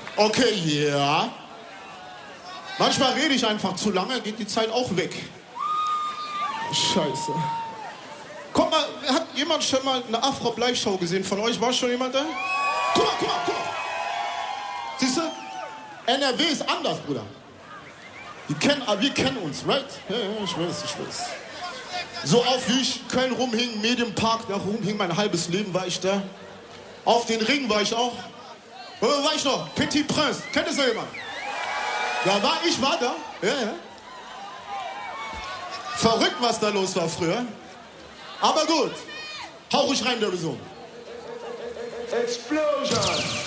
Okay, ja. Manchmal rede ich einfach zu lange, geht die Zeit auch weg. Scheiße. Guck mal, hat jemand schon mal eine Afro-Live-Show gesehen? Von euch war schon jemand da? Guck mal. Siehst du? NRW ist anders, Bruder. Wir kennen uns, right? Ja, ich weiß. So oft wie ich Köln rumhing, Medienpark, da rumhing mein halbes Leben, war ich da. Auf den Ring war ich auch. Wo war ich noch? Petit Prince. Kennt das noch jemand? Ja, ich war da. Ja. Verrückt, was da los war früher. Aber gut. Hau ruhig rein, der Vision. Explosion!